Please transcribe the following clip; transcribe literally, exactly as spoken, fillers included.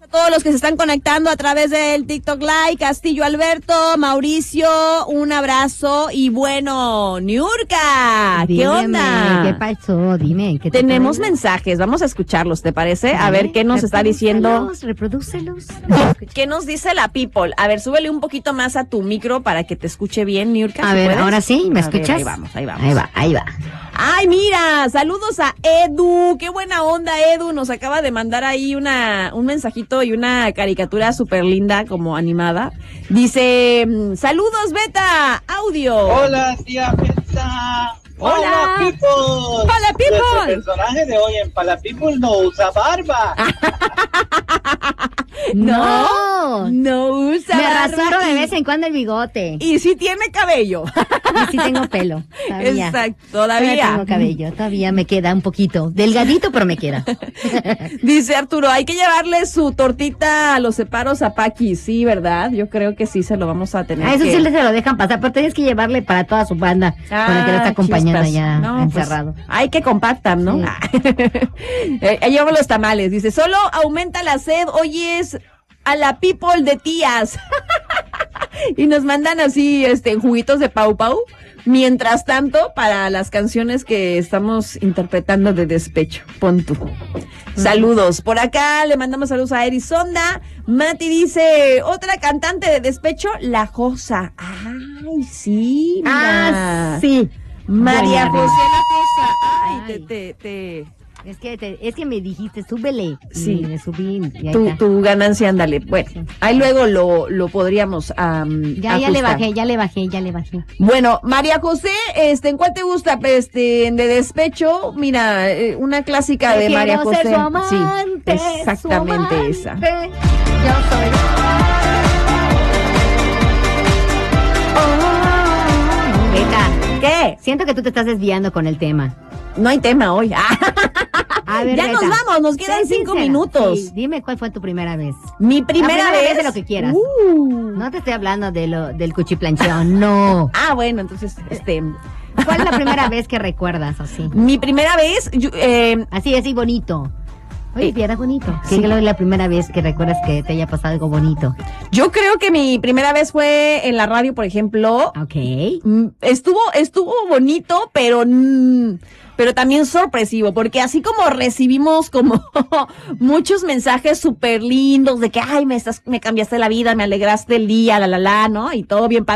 Todos los que se están conectando a través del TikTok Live, Castillo Alberto, Mauricio, un abrazo y bueno, Niurka, ¿qué Dígame, onda? ¿Qué pasó? Dime. ¿qué te Tenemos trae? mensajes, vamos a escucharlos, ¿te parece? A Dale, ver qué nos está diciendo. Reprodúcelos. ¿Qué nos dice la people? A ver, súbele un poquito más a tu micro para que te escuche bien, Niurka. A ¿sí ver, puedes? ahora sí, ¿me A ver, escuchas? ahí vamos, ahí vamos. Ahí va, ahí va. Ay, mira, saludos a Edu, qué buena onda Edu, nos acaba de mandar ahí una un mensajito y una caricatura súper linda como animada. Dice, saludos Beta, audio. Hola, tía Beta. Hola. Hola, people. Hola, people. Nuestro personaje de hoy en Pala People no usa barba. No, no usa Me barba rasuro de y- vez en cuando el bigote. Y sí tiene cabello. Y sí tengo pelo. Todavía. Exacto, todavía. tengo cabello, todavía me queda un poquito. Delgadito, pero me queda. Dice Arturo, hay que llevarle su tortita a los separos a Paqui, sí, ¿verdad? Yo creo que sí se lo vamos a tener A eso que... sí le se lo dejan pasar, pero tienes que llevarle para toda su banda con la que lo está Ah, acompañando chispas. allá No, pues, encerrado. hay que compactan, ¿no? Sí. eh, ahí llevamos los tamales. Dice, solo aumenta la sed, hoy es a la people de tías. Y nos mandan así, este, juguitos de Pau Pau. Mientras tanto, para las canciones que estamos interpretando de despecho, pon tú. Saludos. Por acá le mandamos saludos a Erisonda. Mati dice, otra cantante de despecho, La Josa. Ay, sí. Mira. Ah, sí. María Buena, José La Josa. Ay, Ay. te, te, te. Es que, te- es que me dijiste, súbele. Sí. Y le subí y ahí Tu, está. tu ganancia, ándale. Bueno, ahí luego lo, lo podríamos am, Ya, ya le ajustar. bajé, ya le bajé, ya le bajé. Bueno, María José, este, ¿en cuál te gusta? Este, de despecho, mira, eh, una clásica de Quiero María José. ser su amante, sí, exactamente su esa. amante. Yo soy. Beta, ¿Qué? siento que tú te estás desviando con el tema. No hay tema hoy. A ver, ya Beta, nos vamos, nos quedan sé cinco sincera. minutos. Sí, dime cuál fue tu primera vez. Mi primera, La primera vez. vez de lo que quieras. Uh. No te estoy hablando de lo del cuchiplanchón, no. Ah, bueno, entonces, este, ¿Cuál es la primera vez que recuerdas así? mi primera vez, yo, eh, Así, así bonito. Oye, Eh, era bonito. sí. ¿Qué es la primera vez que recuerdas que te haya pasado algo bonito? yo creo que mi primera vez fue en la radio, por ejemplo. Ok. Mm, Estuvo, estuvo bonito, pero, mm, pero también sorpresivo, porque así como recibimos como muchos mensajes súper lindos de que, ay, me estás, me cambiaste la vida, me alegraste el día, la, la, la, ¿no? Y todo bien padre.